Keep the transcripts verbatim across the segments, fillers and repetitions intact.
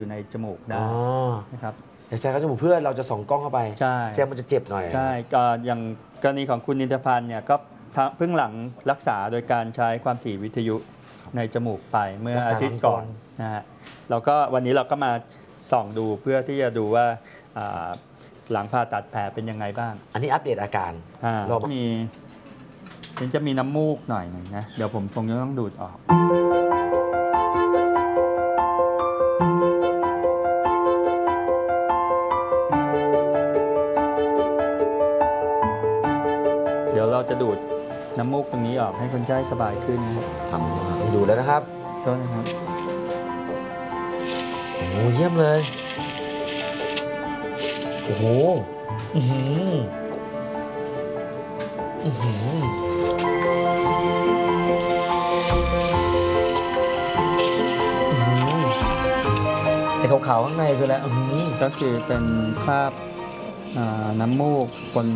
อยู่ในจมูกได้นะครับอยากใช้เข้าจมูกเพื่อเราจะส่องกล้องเข้าไปใช่เสียงมันจะเจ็บหน่อยใช่ก็อย่างกรณีของคุณนินทพันธ์เนี่ยก็เพิ่งหลังรักษาโดยการใช้ความถี่วิทยุในจมูกไปเมื่ออาทิตย์ก่อนนะฮะเราก็วันนี้เราก็มาส่องดูเพื่อที่จะดูว่าหลังผ่าตัดแผลเป็นยังไงบ้างอันนี้อัปเดตอาการเรามีมันจะมีน้ำมูกหน่อยหนึ่งนะเดี๋ยวผมคงจะต้องดูดออกเดี๋ยวเราจะดูดน้ำมูกตรงนี้ออกให้คนไข้สบายขึ้นทำดูแล้วนะครับต้นนะครับโอ้โหเยี่ยมเลยโอ้โหอือหืออือหือไอ้ขาวๆข้างในคืออะไรก็คือเป็นคราบน้ำมูกบน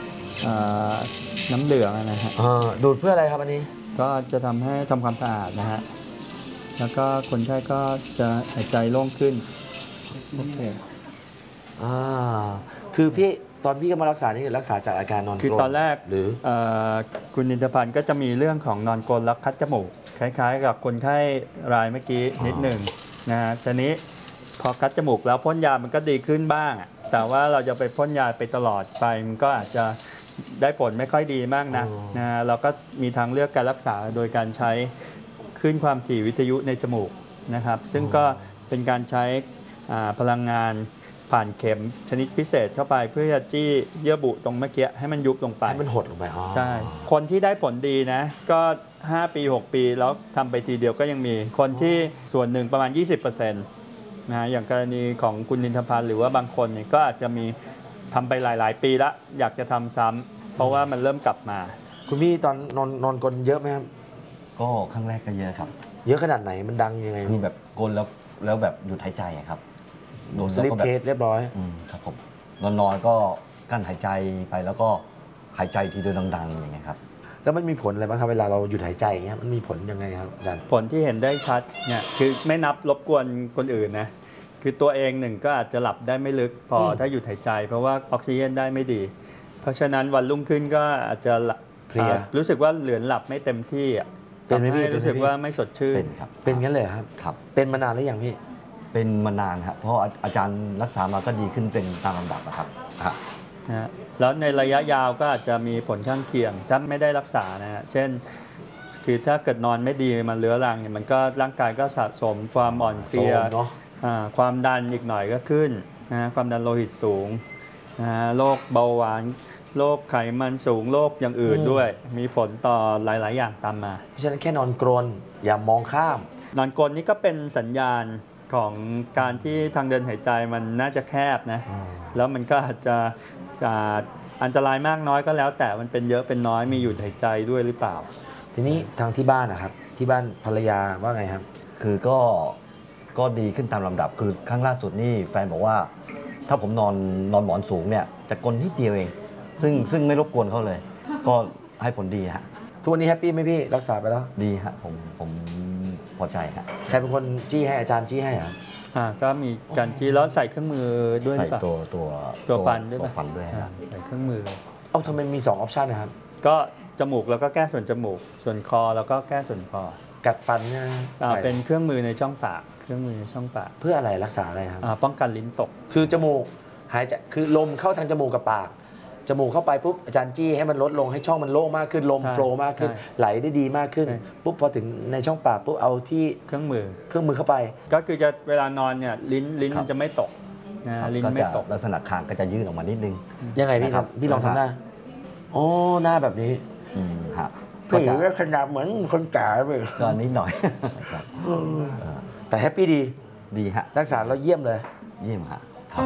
น้ำเหลืองนะฮะดูดเพื่ออะไรครับอันนี้ก็จะทำให้ทำความสะอาดนะฮะแล้วก็คนไข้ก็จะหายใจโล่งขึ้นโอเคอ่าคือพี่ตอนพี่ก็มารักษานี่รักษาจากอาการนอนกรนคือตอนแรกหรือคุณนินทพันธ์ก็จะมีเรื่องของนอนกรนแล้วคัดจมูกคล้ายๆกับคนไข้รายเมื่อกี้นิดหนึ่งนะฮะทีนี้พอคัดจมูกแล้วพ่นยามันก็ดีขึ้นบ้างแต่ว่าเราจะไปพ่นยาไปตลอดไปมันก็อาจจะได้ผลไม่ค่อยดีมากนะนะเราก็มีทางเลือกการรักษาโดยการใช้คลื่นความถี่วิทยุในจมูกนะครับซึ่งก็เป็นการใช้พลังงานผ่านเข็มชนิดพิเศษเข้าไปเพื่อจะจี้เยื่อบุตรงเมื่อกี้ให้มันยุบลงไปให้มันหดลงไปใช่คนที่ได้ผลดีนะก็ห้าปีหกปีแล้วทำไปทีเดียวก็ยังมีคนที่ส่วนหนึ่งประมาณ ยี่สิบเปอร์เซ็นต์ นะอย่างกรณีของคุณนินทพันธ์หรือว่าบางคนเนี่ยก็อาจจะมีทำไปหลายๆปีแล้วอยากจะทำซ้ำเพราะว่ามันเริ่มกลับมาคุณพี่ตอนนอนนอนกลนเยอะไหมครับก็ครั้งแรกก็เยอะครับเยอะขนาดไหนมันดังยังไงคือแบบกลนแล้วแล้วแบบหยุดหายใจครับโดนสลิปเทสเรียบร้อยอืมครับผมนอนนอนก็กั้นหายใจไปแล้วก็หายใจทีเดียวดังๆอย่างเงี้ยครับแล้วมันมีผลอะไรบ้างครับเวลาเราหยุดหายใจอย่างเงี้ยมันมีผลยังไงครับอาจารย์ผลที่เห็นได้ชัดเนี่ยคือไม่นับรบกวนคนอื่นนะคือตัวเองหนึ่งก็อาจจะหลับได้ไม่ลึกพอถ้าหยุดหายใจเพราะว่าออกซิเจนได้ไม่ดีเพราะฉะนั้นวันรุ่งขึ้นก็อาจจะเพลียรู้สึกว่าเหลือนหลับไม่เต็มที่เป็นไหมพี่รู้สึกว่าไม่สดชื่นเป็นครับเป็นงั้นเลยครับครับเป็นมานานหรือยังพี่เป็นมานานครับเพราะอาจารย์รักษามาก็ดีขึ้นเป็นตามลำดับนะครับนะแล้วในระยะยาวก็อาจจะมีผลข้างเคียงถ้าไม่ได้รักษานะฮะเช่นคือถ้าเกิดนอนไม่ดีมันเรื้อรังเนี่ยมันก็ร่างกายก็สะสมความอ่อนเพลียความดันอีกหน่อยก็ขึ้นนะความดันโลหิตสูงนะโรคเบาหวานโรคไขมันสูงโรคอย่างอื่นด้วยมีผลต่อหลายๆอย่างตามมาเพราะฉะนั้นแค่นอนกรนอย่ามองข้ามนอนกรนนี่ก็เป็นสัญญาณของการที่ทางเดินหายใจมันน่าจะแคบนะแล้วมันก็อาจจะอันตรายมากน้อยก็แล้วแต่มันเป็นเยอะเป็นน้อยมีหยุดหายใจด้วยหรือเปล่าทีนี้ทางที่บ้านนะครับที่บ้านภรรยาว่าไงครับคือก็ก็ดีขึ้นตามลำดับคือครั้งล่าสุดนี่แฟนบอกว่าถ้าผมนอนนอนหมอนสูงเนี่ยจะกลนนิดเดียวเองซึ่งซึ่งไม่รบกวนเขาเลยก็ให้ผลดีฮะทุกวันนี้แฮปปี้ไหมพี่รักษาไปแล้วดีฮะผมผมพอใจฮะใครเป็นคนจี้ให้อาจารย์จี้ให้ครับอ่าก็มีการจี้แล้วใส่เครื่องมือด้วยใส่ตัวตัวตัวฟันด้วยตัวฟันด้วยใส่เครื่องมือเอ้าทำไมมีสองออปชันนะครับก็จมูกแล้วก็แก้ส่วนจมูกส่วนคอแล้วก็แก้ส่วนคอกัดฟันเนี่ยเป็นเครื่องมือในช่องปากเครื่องมือในช่องปากเพื่ออะไรรักษาอะไรครับป้องกันลิ้นตกคือจมูกหายใจคือลมเข้าทางจมูกกับปากจมูกเข้าไปปุ๊บอาจารย์จี้ให้มันลดลงให้ช่องมันโล่งมากขึ้นลมโฟล์มากขึ้นไหลได้ดีมากขึ้นปุ๊บพอถึงในช่องปากปุ๊บเอาที่เครื่องมือเครื่องมือเข้าไปก็คือจะเวลานอนเนี่ยลิ้นลิ้นมันจะไม่ตกนะลิ้นไม่ตกลักษณะคางก็จะยื่นออกมานิดนึงยังไงพี่ครับพี่ลองทำหน้าโอ้หน้าแบบนี้ครับพี่ก็ขนาดเหมือนคนแก่ไปตอนนี้หน่อยแต่แฮปปี้ดีดีฮะรักษาแล้วเยี่ยมเลยเยี่ยมฮะ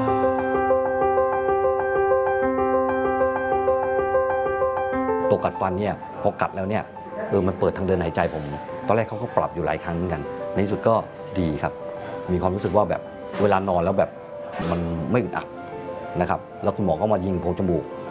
ตัวกัดฟันเนี่ยพอกัดแล้วเนี่ยเออมันเปิดทางเดินหายใจผมตอนแรกเขาก็ปรับอยู่หลายครั้งเหมือนกันในที่สุดก็ดีครับมีความรู้สึกว่าแบบเวลานอนแล้วแบบมันไม่อึดอัดนะครับแล้วคุณหมอก็มายิงโพรงจมูก